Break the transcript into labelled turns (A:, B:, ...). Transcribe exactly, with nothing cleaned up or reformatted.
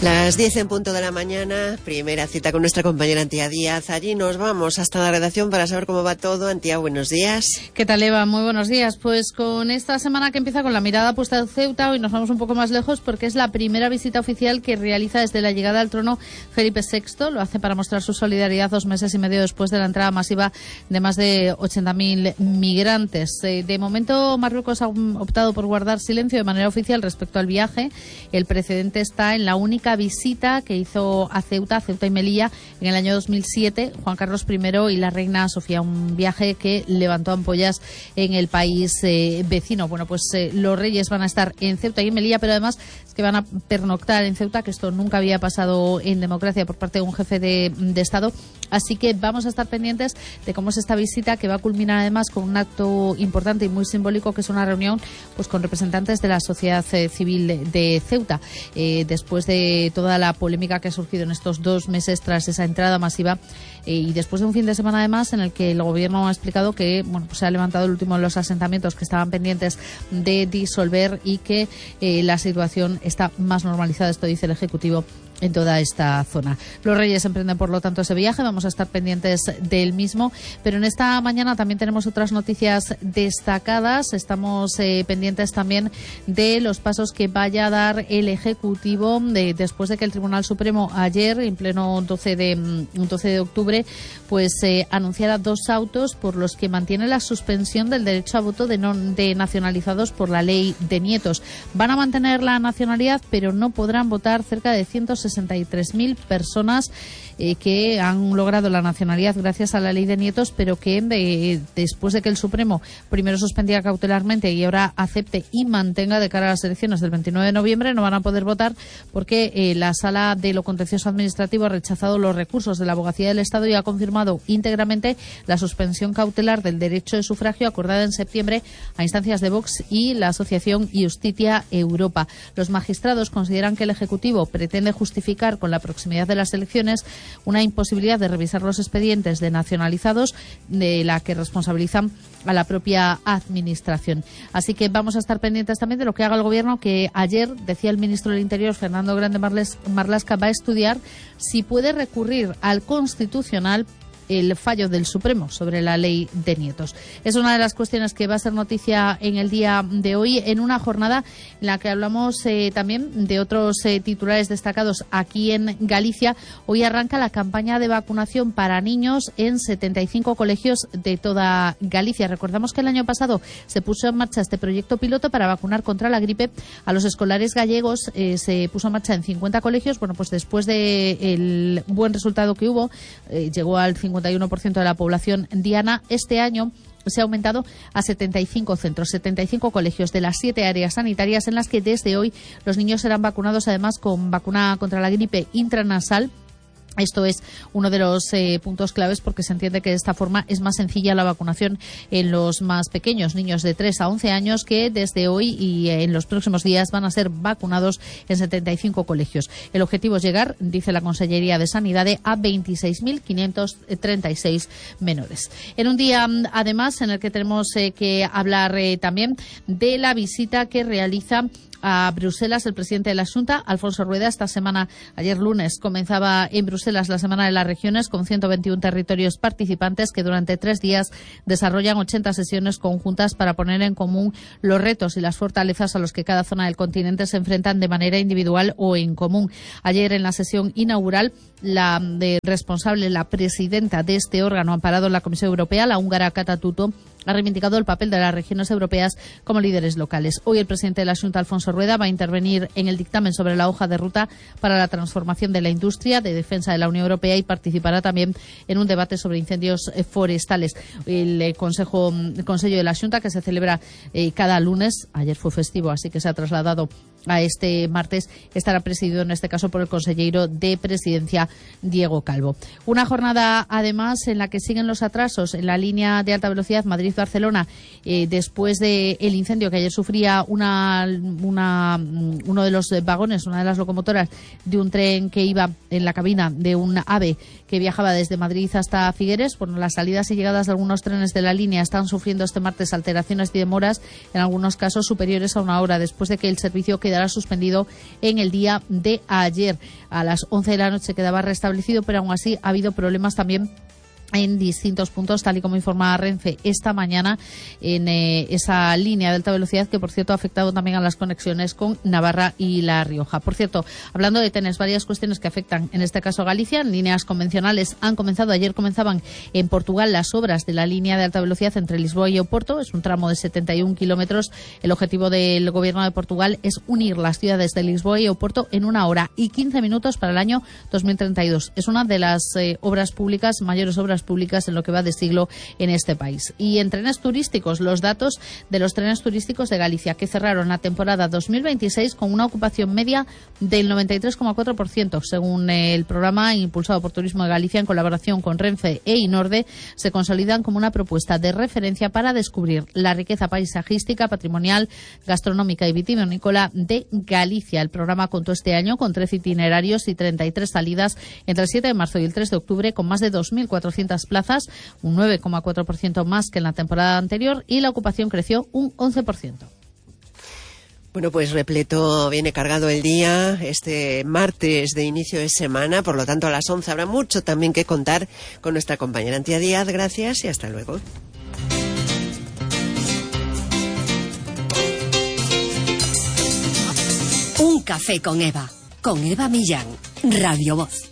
A: Las diez en punto de la mañana, primera cita con nuestra compañera Antía Díaz. Allí nos vamos hasta la redacción para saber cómo va todo. Antía, buenos días.
B: ¿Qué tal, Eva? Muy buenos días. Pues con esta semana que empieza con la mirada puesta en Ceuta, hoy nos vamos un poco más lejos porque es la primera visita oficial que realiza desde la llegada al trono Felipe sexto. Lo hace para mostrar su solidaridad dos meses y medio después de la entrada masiva de más de ochenta mil migrantes. De momento, Marruecos ha optado por guardar silencio de manera oficial respecto al viaje. El precedente está en la única visita que hizo a Ceuta, Ceuta y Melilla, en el año dos mil siete, Juan Carlos primero y la reina Sofía, un viaje que levantó ampollas en el país eh, vecino. Bueno, pues eh, los reyes van a estar en Ceuta y en Melilla, pero además es que van a pernoctar en Ceuta, que esto nunca había pasado en democracia por parte de un jefe de, de Estado. Así que vamos a estar pendientes de cómo es esta visita, que va a culminar además con un acto importante y muy simbólico, que es una reunión pues con representantes de la sociedad eh, civil de, de Ceuta. Eh, después de toda la polémica que ha surgido en estos dos meses tras esa entrada masiva eh, y después de un fin de semana además en el que el gobierno ha explicado que bueno, pues se ha levantado el último de los asentamientos que estaban pendientes de disolver y que eh, la situación está más normalizada, esto dice el Ejecutivo, en toda esta zona. Los reyes emprenden, por lo tanto, ese viaje. Vamos a estar pendientes del mismo. Pero en esta mañana también tenemos otras noticias destacadas. Estamos eh, pendientes también de los pasos que vaya a dar el Ejecutivo de, después de que el Tribunal Supremo ayer, en pleno doce de octubre, pues eh, anunciara dos autos por los que mantiene la suspensión del derecho a voto de, no, de nacionalizados por la ley de nietos. Van a mantener la nacionalidad, pero no podrán votar cerca de ciento sesenta y tres mil personas eh, que han logrado la nacionalidad gracias a la ley de nietos, pero que eh, después de que el Supremo primero suspendía cautelarmente y ahora acepte y mantenga de cara a las elecciones del veintinueve de noviembre, no van a poder votar porque eh, la Sala de lo Contencioso Administrativo ha rechazado los recursos de la Abogacía del Estado y ha confirmado íntegramente la suspensión cautelar del derecho de sufragio acordada en septiembre a instancias de Vox y la Asociación Justitia Europa. Los magistrados consideran que el Ejecutivo pretende justificar con la proximidad de las elecciones una imposibilidad de revisar los expedientes de nacionalizados de la que responsabilizan a la propia Administración. Así que vamos a estar pendientes también de lo que haga el Gobierno, que ayer, decía el ministro del Interior, Fernando Grande Marlaska, va a estudiar si puede recurrir al Constitucional el fallo del Supremo sobre la ley de nietos. Es una de las cuestiones que va a ser noticia en el día de hoy, en una jornada en la que hablamos eh, también de otros eh, titulares destacados aquí en Galicia. Hoy arranca la campaña de vacunación para niños en setenta y cinco colegios de toda Galicia. Recordamos que el año pasado se puso en marcha este proyecto piloto para vacunar contra la gripe a los escolares gallegos. Eh, se puso en marcha en cincuenta colegios. Bueno, pues después del buen resultado que hubo, eh, llegó al cincuenta y uno por ciento de la población diana. Este año se ha aumentado a setenta y cinco centros, setenta y cinco colegios de las siete áreas sanitarias en las que desde hoy los niños serán vacunados además con vacuna contra la gripe intranasal. Esto es uno de los eh, puntos claves porque se entiende que de esta forma es más sencilla la vacunación en los más pequeños, niños de tres a once años, que desde hoy y eh, en los próximos días van a ser vacunados en setenta y cinco colegios. El objetivo es llegar, dice la Consellería de Sanidad, a veintiséis mil quinientos treinta y seis menores. En un día, además, en el que tenemos eh, que hablar eh, también de la visita que realiza a Bruselas el presidente de la Xunta, Alfonso Rueda. Esta semana, ayer lunes, comenzaba en Bruselas la Semana de las Regiones con ciento veintiuno territorios participantes que durante tres días desarrollan ochenta sesiones conjuntas para poner en común los retos y las fortalezas a los que cada zona del continente se enfrentan de manera individual o en común. Ayer, en la sesión inaugural, la de responsable, la presidenta de este órgano amparado en la Comisión Europea, la húngara Kata Tutto, ha reivindicado el papel de las regiones europeas como líderes locales. Hoy el presidente de la Xunta, Alfonso Rueda, va a intervenir en el dictamen sobre la hoja de ruta para la transformación de la industria de defensa de la Unión Europea y participará también en un debate sobre incendios forestales. El eh, Consejo, el Consejo de la Xunta, que se celebra eh, cada lunes, ayer fue festivo, así que se ha trasladado a este martes, estará presidido en este caso por el consejero de Presidencia, Diego Calvo. Una jornada, además, en la que siguen los atrasos en la línea de alta velocidad Madrid-Barcelona, eh, después del incendio que ayer sufría una, una, uno de los vagones, una de las locomotoras de un tren que iba en la cabina de un AVE que viajaba desde Madrid hasta Figueres. Bueno, las salidas y llegadas de algunos trenes de la línea están sufriendo este martes alteraciones y demoras, en algunos casos superiores a una hora, después de que el servicio que quedará suspendido en el día de ayer. A las once de la noche quedaba restablecido, pero aún así ha habido problemas también en distintos puntos, tal y como informaba Renfe esta mañana en eh, esa línea de alta velocidad que, por cierto, ha afectado también a las conexiones con Navarra y La Rioja. Por cierto, hablando de trenes, varias cuestiones que afectan, en este caso a Galicia. Líneas convencionales han comenzado, ayer comenzaban en Portugal las obras de la línea de alta velocidad entre Lisboa y Oporto. Es un tramo de setenta y un kilómetros. El objetivo del Gobierno de Portugal es unir las ciudades de Lisboa y Oporto en una hora y quince minutos para el año dos mil treinta y dos. Es una de las eh, obras públicas, mayores obras públicas en lo que va de siglo en este país. Y en trenes turísticos, los datos de los trenes turísticos de Galicia, que cerraron la temporada dos mil veintiséis con una ocupación media del noventa y tres coma cuatro por ciento, según el programa impulsado por Turismo de Galicia en colaboración con Renfe e Inorde, se consolidan como una propuesta de referencia para descubrir la riqueza paisajística, patrimonial, gastronómica y vitivinícola de Galicia. El programa contó este año con trece itinerarios y treinta y tres salidas entre el siete de marzo y el tres de octubre, con más de dos mil cuatrocientas plazas, un nueve coma cuatro por ciento más que en la temporada anterior, y la ocupación creció un once por ciento.
A: Bueno, pues repleto, viene cargado el día, este martes de inicio de semana, por lo tanto a las once habrá mucho también que contar con nuestra compañera Antía Díaz. Gracias y hasta luego.
C: Un café con Eva, con Eva Millán, Radio Voz.